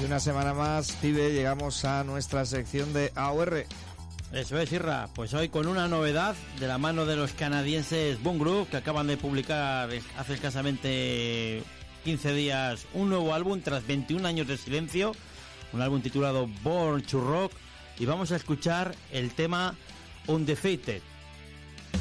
Y una semana más, Pibe, llegamos a nuestra sección de AOR. Eso es, Irra. Pues hoy con una novedad de la mano de los canadienses Boom Group, que acaban de publicar hace escasamente 15 días un nuevo álbum tras 21 años de silencio, un álbum titulado Born to Rock, y vamos a escuchar el tema Undefeated.